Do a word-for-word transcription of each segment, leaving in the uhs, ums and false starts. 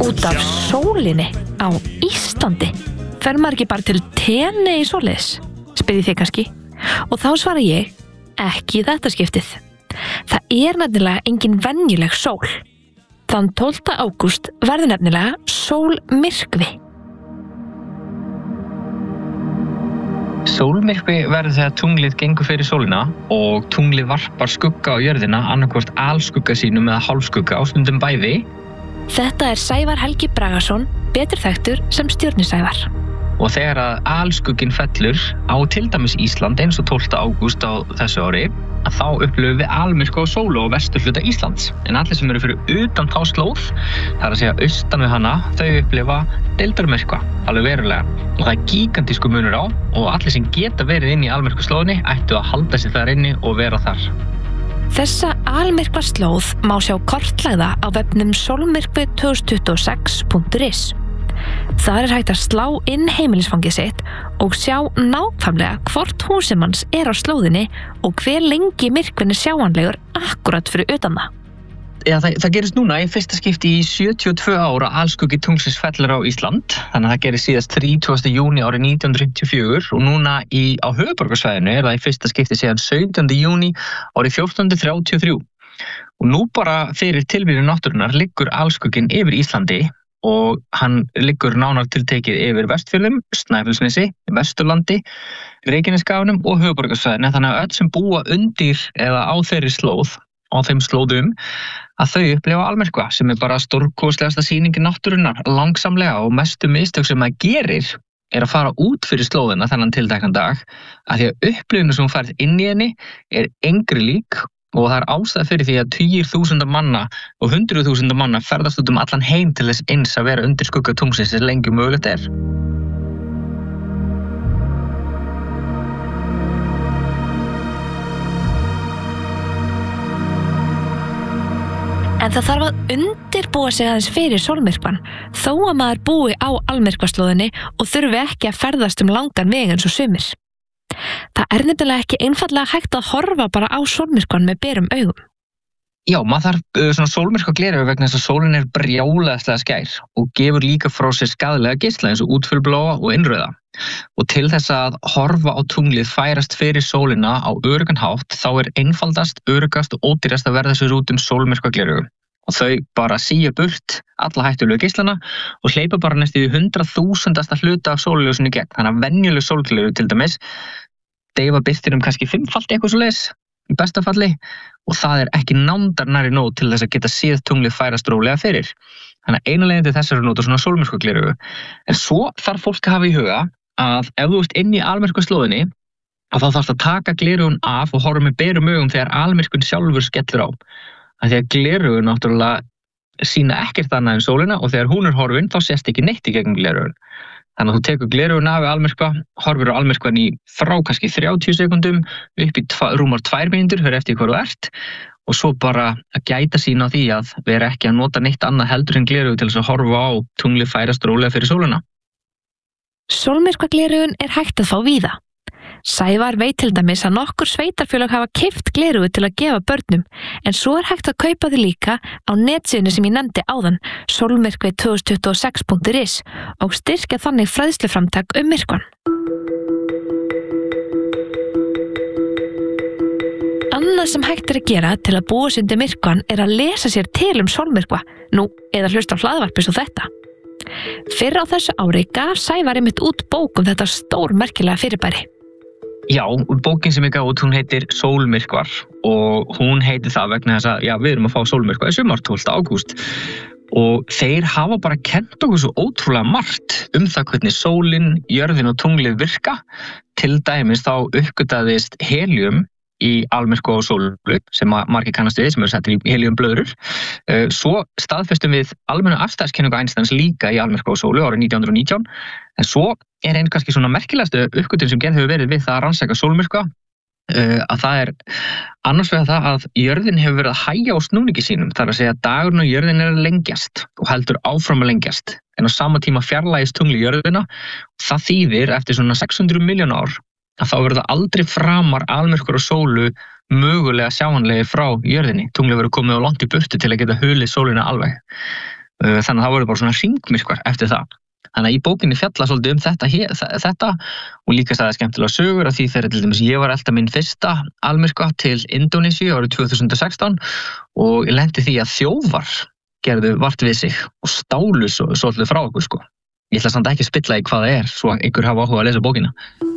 út af sólinni á Íslandi. Fer maður ekki bara til tenni í svoleiðis? Spyr ég þig kannski. Og þá svara ég, ekki í þetta skiptið. Það er nefnilega engin venjuleg sól. Þann tólfta ágúst verður nefnilega sólmyrkvi. Sólmyrkvi verður þegar tunglið gengur fyrir sólina og tunglið varpar skugga á jörðina, annarkvort alskugga sínum eða hálfskugga á stundum bæði. Þetta er Sævar Helgi Bragason, betur þekktur sem Stjörnusævar. Og þegar að alskugginn fellur á til dæmis Ísland eins og tólfta ágúst á þessu ári, að þá upplifum við almyrkva á sólu á vesturhluta Íslands. En allir sem eru fyrir utan þá slóð, það er að segja austan við hana, þau upplifa deildarmyrkva, alveg verulega. Og það er gigantísku munur á og allir sem geta verið inn í almyrkvaslóðinni ættu að halda sig þar inni og vera þar. Þessa almyrkvaslóð má sjá kortlagða á vefnum sólmyrkvi tvö þúsund tuttugu og sex punktur is. Þar er hægt að slá inn heimilisfangið sitt og sjá nákvæmlega hvort húsið manns er á slóðinni og hver lengi myrkvinn er sjáanlegur akkurat fyrir utan það. Já, það, það gerist núna í fyrsta skipti í sjötíu og tvö ára alskuggi tunglsins fellur á Ísland. Þannig að það gerist síðast þrítugasta júní árið nítján hundruð fimmtíu og fjögur og núna í, á höfuðborgarsvæðinu er það í fyrsta skipti síðan sautjánda júní árið fjórtán hundruð þrjátíu og þrjú. Og nú bara fyrir tilviljun náttúrunnar liggur alskugginn yfir Íslandi og hann liggur nánar tiltekið yfir Vestfjörðum, Snæfellsnesi, Vesturlandi, Reykjanesskaganum og höfuðborgarsvæðinu, þannig að öll sem búa undir eða á þeirri slóð, á þeim slóðum, að þau upplifa almyrkva sem er bara stórkostlegasta sýningi náttúrunnar, langsamlega og mestu mistök sem það gerir er að fara út fyrir slóðina þennan tiltekna dag, að því að upplifinu sem hún færð inn í henni er engri lík og það er ástæða fyrir því að tugir þúsunda manna og hundruð þúsunda manna ferðast út um allan heim til þess eins að vera undir skugga tunglsins eins lengi og mögulegt er. En það þarf að undirbúa sig aðeins fyrir sólmyrkvan, þó að maður búi á almyrkvaslóðinni og þurfi ekki að ferðast um langan veg eins og sumir. Það er nefnilega ekki einfaldlega hægt að horfa bara á sólmyrkvan með berum augum. Já, maður þarf uh, svona sólmyrkvagleraugu vegna þess að sólin er brjálæðislega skær og gefur líka frá sér skaðlega geisla eins og útfjólubláa og innrauða. Og til þess að horfa á tunglið færast fyrir sólina á öruggan hátt þá er einfaldast, öruggast og ódýrast að verða sér út um sólmyrkvagleraugu. Og þau bara síja burt alla hættulegu geislana og hleypa bara næstu í hundrað þúsundasta hluta af sólarljósinu í gegn. Þannig að venjuleg sólgleraugu til dæmis deyfa birtinum kannski fimmfalt eitthvað svoleiðis í besta falli og það er ekki nándar nærri nóg til þess að geta séð tunglið færast rólega fyrir. Þannig að eina leiðin til þess er að nota svona sólmyrkvagleraugu. En svo þarf fólk að hafa í huga að ef þú ert inn í almyrkvaslóðinni að þá þarfst að taka gleraugun af og horfa með berum augum þegar almyrkvinn sjálfur skellur á. Að því að gleraugun náttúrulega sýna ekkert annað en sólina og þegar hún er horfin þá sést ekki neitt í gegnum gleraugun. Þannig að þú tekur gleraugun af við almyrkva, horfir á almyrkvan í frá kannski þrjátíu sekúndum upp í tva, rúmar tvær mínútur fyrir eftir hvað þú ert og svo bara að gæta sín á því að vera ekki að nota neitt annað heldur en gleraugu til þess að horfa á tunglið færast rólega fyrir sólina. Sólmyrkvagleraugun er hægt að fá víða. Sævar veit til dæmis að nokkur sveitarfélög hafa keypt gleraugu til að gefa börnum, en svo er hægt að kaupa þau líka á netsíðunni sem ég nefndi áðan, sólmyrkvi tvö þúsund tuttugu og sex punktur is, og styrkja þannig fræðsluframtak um myrkvan. Annað sem hægt er að gera til að búa sig undir myrkvan er að lesa sér til um sólmyrkva, nú eða hlusta á hlaðvarp eins og þetta. Fyrr á þessu ári gaf Sævar einmitt út bók um þetta stórmerkilega fyrirbæri. Já, bókin sem ég gaf út, hún heitir Sólmyrkvar og hún heitir það vegna þess að já, við erum að fá sólmyrkva í sumar tólfta ágúst og þeir hafa bara kennt okkur svo ótrúlega margt um það hvernig sólin, jörðin og tunglið virka. Til dæmis þá uppgötaðist helium í almyrkva og sólu sem margir kannast við, sem eru settir í heliumblöðrur. Svo staðfestum við almenna afstæðiskenningu Einsteins líka í almyrkva og sólu árið nítján hundruð og nítján. En svo er einn kannski svona merkilegastu uppgötvun sem gerð hefur verið við það að rannsaka sólmyrkva að það er annars vegar það að jörðin hefur verið að hægja á snúningi sínum. Það er að segja að dagurinn og jörðin er að lengjast og heldur áfram að lengjast. En á sama tíma fjarlægist tungli jörðina. Það þýðir eftir svona sex hundruð milljón ár að þá verður það aldrei framar almyrkvar og sólu mögulega sjáanlegir frá jörðinni. Tunglið verður komið á langt í burtu til að geta hulið sólina alveg. Þannig að það voru bara svona hringmyrkvar eftir það. Þannig að í bókinni fjalla svolítið um þetta, þetta og líka staðið skemmtilega sögur af því þegar til dæmis ég var elda minn fyrsta almyrkva til Indónesíu árið tvö þúsund og sextán og ég lenti því að þjófar gerðu vart við sig og stálu svo, svolítið frá okkur sko. Ég ætla samt ekki að spilla í hvað það er svo einhver hafa áhuga að lesa bókina.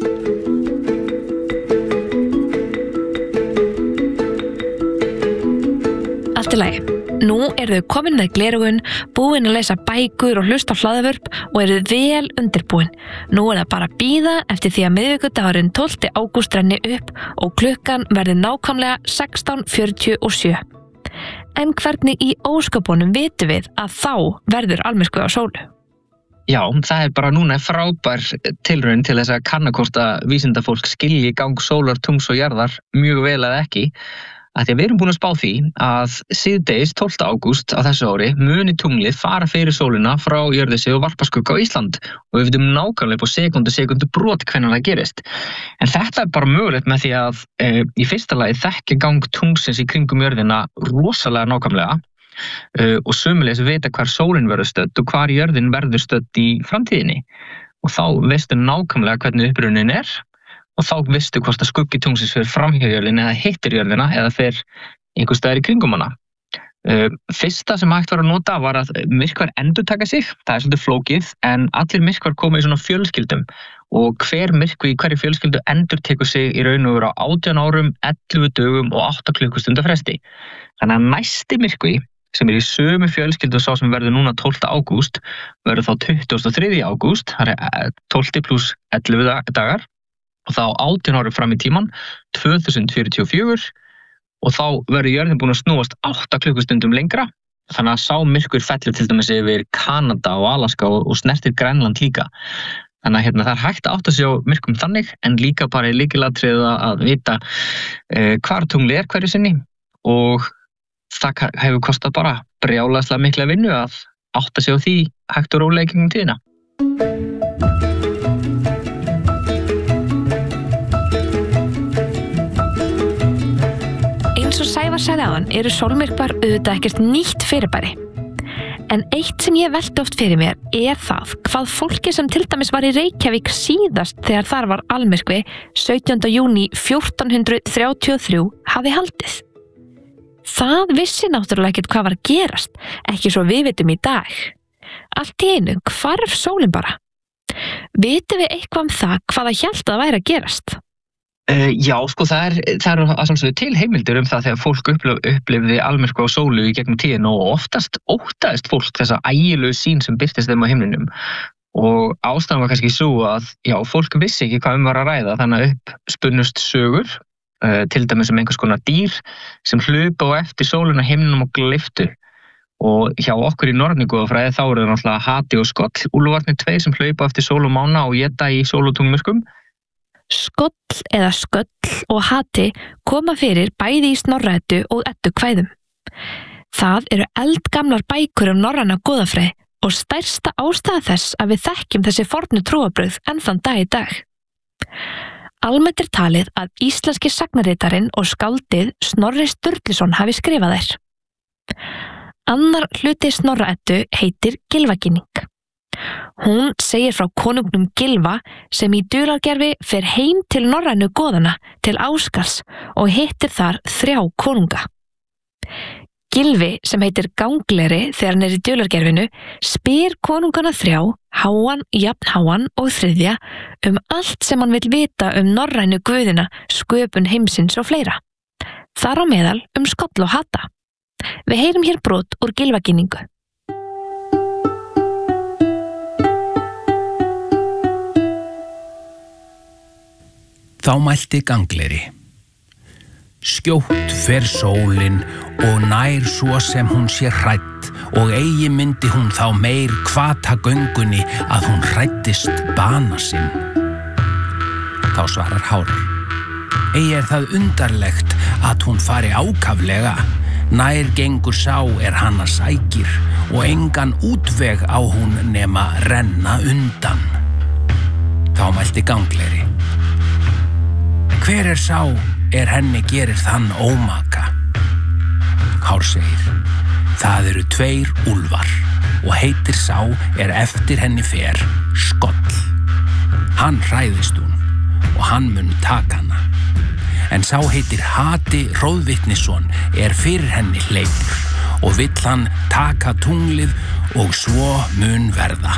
Allt í lagi. Nú eru þau komin með gleraugun, búin að lesa bækur og hlusta á hlaðvörp og eru vel undirbúin. Nú er það bara að bíða eftir því að miðvikudagurinn tólfta ágúst renni upp og klukkan verði nákvæmlega sextán fjörutíu og sjö. En hvernig í ósköpunum vitum við að þá verður almyrkvi á sólu? Já, það er bara núna frábær tilraun til þess að kanna hvort að vísindafólk skilji gang sólar, tungls og jarðar mjög vel eða ekki. Að því að við erum búin að spá því að síðdegis tólfta ágúst á þessu ári muni tunglið fara fyrir sólina frá jörðisi og varpa skugga á Ísland og við vitum nákvæmlega på sekundu sekundu brot hvenær það gerist. En þetta er bara mögulegt með því að e, í fyrsta lagi þekkja gang tunglsins í kringum jörðina rosalega nákvæmlega e, og sömulegis vita hvar sólin verður stödd og hvar jörðin verður stödd í framtíðinni. Og þá veistu nákvæmlega hvernig upprunnin er og þá vistu hvort að skuggi tunglsins fer framhjá jörðina eða hittir jörðina eða fer einhvers staðar í kringum hana. Uh, fyrsta sem hægt var að nota var að myrkvar endurtaka sig, það er svolítið flókið, en allir myrkvar koma í svona fjölskyldum og hver myrkvi í hverju fjölskyldu endurtekur sig í raun og veru á átján árum, ellefu dögum og átta klukkustunda fresti. Þannig að næsti myrkvi sem er í sömu fjölskyldu og sá sem verður núna tólfta ágúst verður þá tuttugasta og þriðja ágúst, það er tólfti pluss ellefu dagar og þá átján árum fram í tíman, tvö þúsund fjörutíu og fjögur og þá verður jörðin búin að snúast átta klukkustundum lengra, þannig að sá myrkur fellur til dæmis yfir Kanada og Alaska og, og snertir Grænland líka. Þannig að hérna, það er hægt að átta sig á myrkum þannig, en líka bara í lykilatriði að vita eh, hvar tungli er hverju sinni og það hefur kostað bara brjálæðslega mikla vinnu að átta sig á því hægt og rólega gegnum tíðina. Eins og Sævar sagði áðan eru sólmyrkvar auðvitað ekkert nýtt fyrirbæri. En eitt sem ég velti oft fyrir mér er það hvað fólki sem til dæmis var í Reykjavík síðast þegar þar var almyrkvi sautjánda júní fjórtán hundruð þrjátíu og þrjú hafi haldið. Það vissi náttúrulega ekkert hvað var að gerast, ekki svo við vitum í dag. Allt í einu, hvarf sólin bara? Vitum við eitthvað um það hvað það hélt að væri að gerast? Uh, já, sko, það er, það er að sjálfsögðu til heimildir um það þegar fólk upplif, upplifði almyrkva á sólu í gegnum tíðina og oftast óttaðist fólk þessa ægilegu sýn sem birtist þeim á himninum. Og ástæðan var kannski svo að, já, fólk vissi ekki hvað um var að ræða, þannig að upp spunnust sögur, uh, til dæmis um einhvers konar dýr sem hlupu á eftir sóluna himninum og gleiftu. Og hjá okkur í norrænni goðafræði þá eru það náttúrulega hati og skoll, úlfarnir tveir sem hlupa eftir sól og mána og éta í sól og tunglmyrkum. Skoll eða sköll og hati koma fyrir bæði í Snorra-Eddu og Eddukvæðum. Það eru eldgamlar bækur um norræna goðafræði og stærsta ástæða þess að við þekkjum þessi fornu trúarbrögð enn þann dag í dag. Almennt er talið að íslenski sagnaritarinn og skáldið Snorri Sturluson hafi skrifað þær. Annar hluti Snorra-Eddu heitir Gylfaginning. Hún segir frá konungnum Gylfa sem í dulargervi fer heim til norrænu goðana til Áskars og hittir þar þrjá konunga. Gylfi, sem heitir Gangleri þegar hann er í dulargerfinu, spyr konungana þrjá, háan, jafnháan og þriðja, um allt sem hann vill vita um norrænu guðina, sköpun heimsins og fleira. Þar á meðal um skoll og hata. Við heyrum hér brot úr Gylfaginningu. Þá mælti Gangleri. Skjótt fer sólin og nær svo sem hún sé hrædd og eigi myndi hún þá meir hvata göngunni að hún hræddist bana sinn. Þá svarar Hárar. Eigi er það undarlegt að hún fari ákaflega, nær gengur sá er hana sækir og engan útveg á hún nema renna undan. Þá mælti Gangleri. Hver er sá er henni gerir þann ómaka? Hár segir, það eru tveir úlfar. og heitir sá er eftir henni fer Skoll. Hann hræðist hún og hann mun taka hana. En sá heitir Hati Hróðvitnisson er fyrir henni hleypur og vill hann taka tunglið og svo mun verða.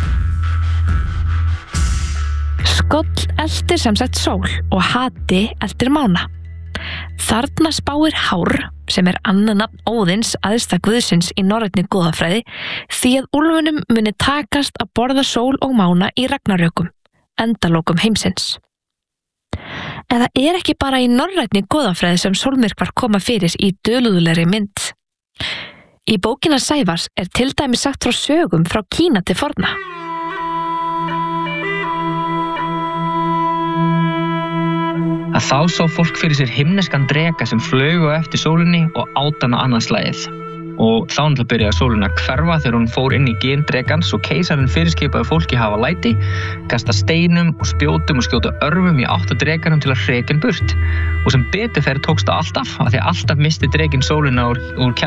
Skoll eltir sem sagt sól og Hati eltir mána. Þarna spáir Hár, sem er annað nafn Óðins æðsta guðsins í norrænni goðafræði, því að úlfunum muni takast að borða sól og mána í ragnarökum, endalokum heimsins. En það er ekki bara í norrænni goðafræði sem sólmyrkvar koma fyrir í dulúðlegri mynd. Í bókina Sævars er til dæmis sagt frá sögum frá Kína til forna. Að þá sá fólk fyrir sér himneskan dreka sem flaug á eftir sólinni og át hana annað slagið. Og þá náttúrulega byrjaði sólin að hverfa þegar hún fór inn í gen drekans og keisarinn fyrirskipaði fólki hafa læti, kasta steinum og spjótum og skjóta örvum í átt að drekanum til að hrekja hann burt. Og sem betur fer tókst það alltaf, af því að alltaf misti drekinn sólina úr, úr